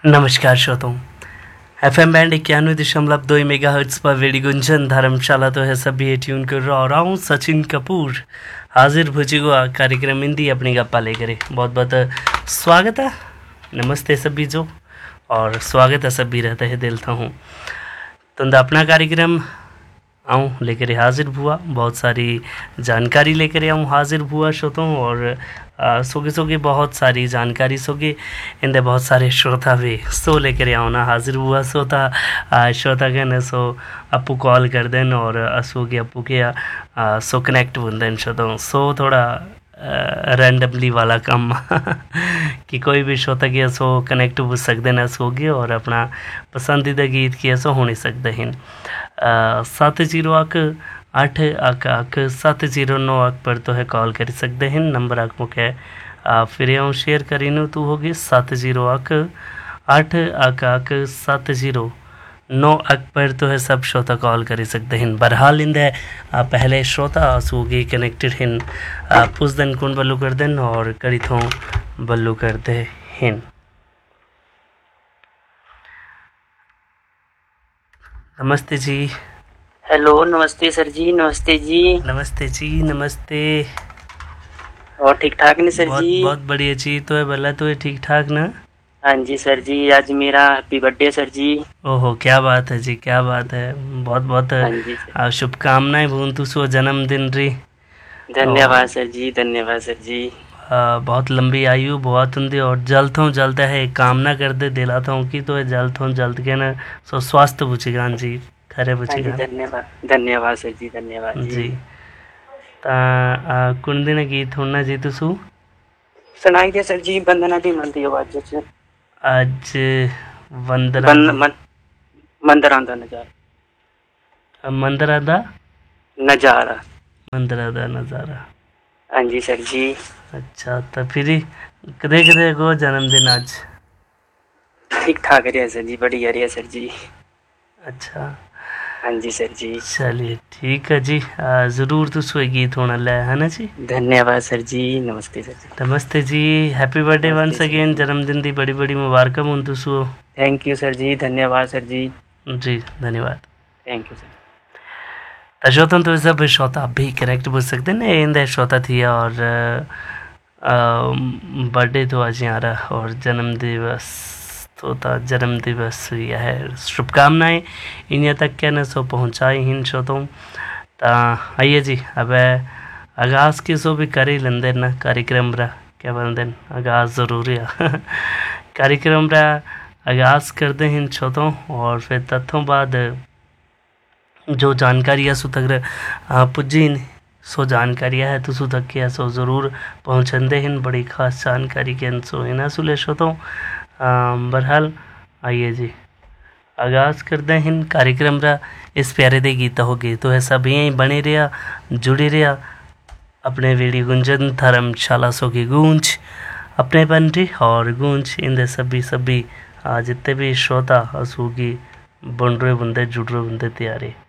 नमस्कार श्रोताओं, FM band 91.2 megahertz पर वेडी गुंजन धर्मशाला तो है सभी ट्यून कर रहा हूँ। सचिन कपूर हाजिर भुजिगुआ कार्यक्रम हिंदी अपनी गप्पा लेकर बहुत बहुत स्वागत है। नमस्ते सभी जो और स्वागत है सभी रहता है दिलता हूँ तो अपना कार्यक्रम आऊँ लेकर हाजिर हुआ, बहुत सारी जानकारी लेकर आऊँ हाजिर हुआ श्रोताओं और सोगे बहुत सारी जानकारी सोगे इंदे बहुत सारे श्रोता भी सो लेकर आओ ना हाजिर हुआ श्रोता के न सो अपू कॉल कर देन और असो के अपू के सो कनेक्ट बुंदन श्रोताओं सो थोड़ा रैंडमली वाला काम कि कोई भी श्रोता की सो कनेक्ट हो सकते ना सोगे और अपना पसंदीदा गीत की सो हो नहीं सकते हैं 70 पर तो है कॉल कर सकते हैं। नंबर आक मुके फिर शेयर करीन तो होगी 70 पर तो है सब श्रोता कॉल कर सकते हैं। बहरहाल इंदे पहले श्रोता सूगी कनेक्टेड हैं पुस दिन कौन बल्लू कर दें और कड़ी थों बल्लू करते हैं। नमस्ते जी। हेलो, नमस्ते सर जी। नमस्ते जी। नमस्ते जी। नमस्ते। और ठीक ठाक नहीं सर जी? बहुत बढ़िया जी। तो है भला तो है ठीक ठाक ना? हाँ जी सर जी, आज मेरा हैप्पी बर्थडे सर जी। ओहो, क्या बात है जी, क्या बात है। बहुत बहुत शुभकामनाएं भूंतु सो जन्मदिन री। धन्यवाद सर जी, धन्यवाद सर जी। बहुत लंबी आयु बहुत होंगी और जल्द हो जल्द है कामना कर दे दिलाता हूँ कि तो है जल्द हो जल्द के ना सो स्वास्थ्य बुझेगान जी, खरे बुझेगा। धन्यवाद धन्यवाद सर जी, धन्यवाद जी। कुन दिन गीत होना जी तुसु सुनाई दे सर जी। वंदना दी मंदी आवाज आज वंदना मंदरा दा नजारा। मंदरा दा नजारा। मंदरा दा नजारा। हाँ जी सर जी। अच्छा, तो फिर कदे गो जन्मदिन आज? ठीक ठाक रहा सर जी, बढ़िया रहा सर जी। अच्छा, हाँ जी सर जी। चलिए ठीक है जी, ज़रूर तो सोई गीत होना ले है ना जी। धन्यवाद सर जी। नमस्ते सर जी। नमस्ते जी। Happy birthday once again. जन्मदिन दी बड़ी बड़ी मुबारक मुन तुसो। थैंक यू सर जी। धन्यवाद सर जी। जी धन्यवाद। Thank you sir. श्रोता तो सब श्रोता भी करेक्ट बोल सकते हैं इंदे श्रोता थी और बर्थडे तो आज आ रहा और जन्म दिवस तो जन्म दिवस यह है। शुभकामनाएं इन्हें तक क्या न सो पहुँचाई इन श्रोतों। आइए जी, अब आगाज़ की सो भी कर ही लेंदे ना कार्यक्रम रहा क्या बोलते हैं, आगाज़ ज़रूरी है कार्यक्रम रहा आगाज़ करते हैं इन श्रोतों और फिर तथ्यों बाद जो जानकारी है सो तक पुजी सो जानकारी है तो सो तक के सो ज़रूर पहुँचते हैं। बड़ी खास जानकारी के सो है ना सुले श्रोतों। बहरहाल आइए जी, आगाज़ करते हैं कार्यक्रम रहा इस प्यारे दे गीता हो गई तो है सब यहीं बने रहा जुड़े रहा अपने वेड़ी गुंजन धर्मशाला सो की गूंज अपने बन रही और गूंज इन सभी जितने भी श्रोता असू की बन रहे बंदे जुड़ रहे बंदे तैयारी।